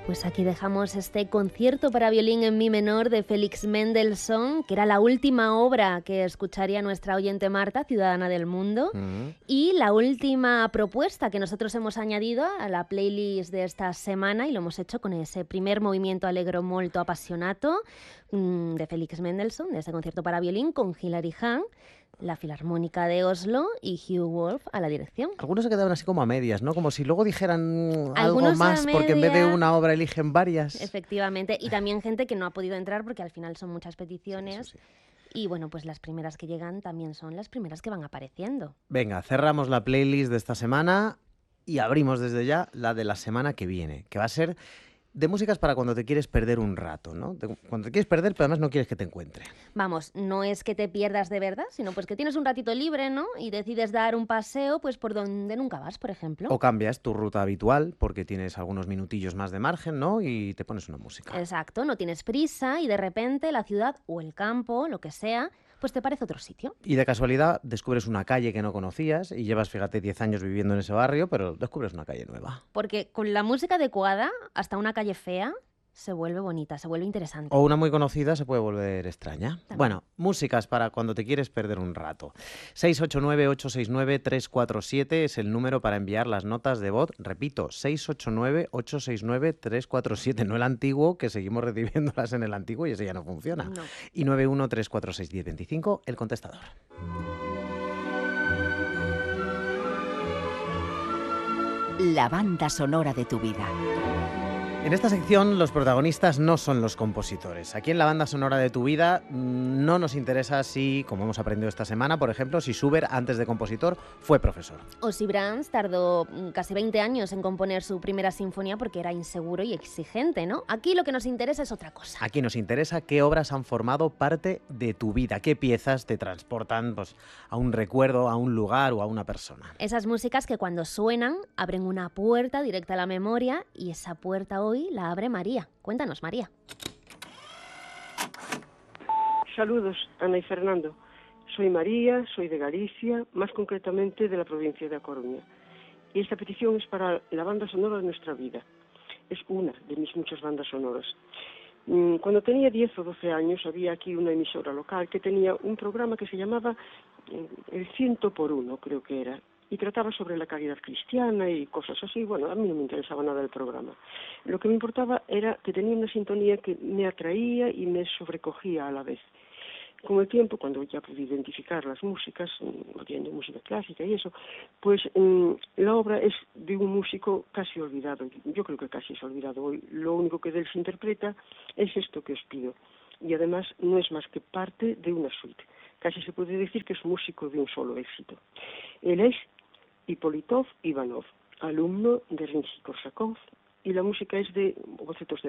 Pues aquí dejamos este concierto para violín en mi menor de Félix Mendelssohn, que era la última obra que escucharía nuestra oyente Marta, ciudadana del mundo, y la última propuesta que nosotros hemos añadido a la playlist de esta semana, y lo hemos hecho con ese primer movimiento allegro molto appassionato de Félix Mendelssohn, de ese concierto para violín con Hilary Hahn, la Filarmónica de Oslo y Hugh Wolf a la dirección. Algunos se quedaban así como a medias, ¿no? Como si luego dijeran algo Algunos más, porque en vez de una obra eligen varias. Efectivamente, y también gente que no ha podido entrar porque al final son muchas peticiones. Sí. Y bueno, pues las primeras que llegan también son las primeras que van apareciendo. Venga, cerramos la playlist de esta semana y abrimos desde ya la de la semana que viene, que va a ser de músicas para cuando te quieres perder un rato, ¿no? Cuando te quieres perder, pero además no quieres que te encuentre. Vamos, no es que te pierdas de verdad, sino pues que tienes un ratito libre, ¿no? Y decides dar un paseo pues por donde nunca vas, por ejemplo. O cambias tu ruta habitual porque tienes algunos minutillos más de margen, ¿no? Y te pones una música. Exacto, no tienes prisa y de repente la ciudad o el campo, lo que sea, pues te parece otro sitio. Y de casualidad descubres una calle que no conocías y llevas, fíjate, 10 años viviendo en ese barrio, pero descubres una calle nueva. Porque con la música adecuada, hasta una calle fea se vuelve bonita, se vuelve interesante. O una muy conocida se puede volver extraña. También. Bueno, músicas para cuando te quieres perder un rato. 689-869-347 es el número para enviar las notas de voz. Repito, 689-869-347. No el antiguo, que seguimos recibiéndolas en el antiguo y ese ya no funciona. No. Y 91-346-1025, el contestador. La banda sonora de tu vida. En esta sección los protagonistas no son los compositores. Aquí en la banda sonora de tu vida no nos interesa si, como hemos aprendido esta semana, por ejemplo, si Schubert antes de compositor fue profesor. O si Brahms tardó casi 20 años en componer su primera sinfonía porque era inseguro y exigente, ¿no? Aquí lo que nos interesa es otra cosa. Aquí nos interesa qué obras han formado parte de tu vida, qué piezas te transportan pues, a un recuerdo, a un lugar o a una persona. Esas músicas que cuando suenan abren una puerta directa a la memoria y esa puerta hoy la abre María. Cuéntanos, María. Saludos, Ana y Fernando. Soy María, soy de Galicia, más concretamente de la provincia de A Coruña. Y esta petición es para la banda sonora de nuestra vida. Es una de mis muchas bandas sonoras. Cuando tenía 10 o 12 años había aquí una emisora local que tenía un programa que se llamaba El 100x1, creo que era, y trataba sobre la caridad cristiana y cosas así. Bueno, a mí no me interesaba nada el programa. Lo que me importaba era que tenía una sintonía que me atraía y me sobrecogía a la vez. Con el tiempo, cuando ya pude identificar las músicas, oyendo música clásica y eso, pues la obra es de un músico casi olvidado. Yo creo que casi es olvidado hoy. Lo único que de él se interpreta es esto que os pido. Y además no es más que parte de una suite. Casi se puede decir que es músico de un solo éxito. Él es Hipólito Ivanov, alumno de Rimsky-Korsakov, y la música es de bocetos de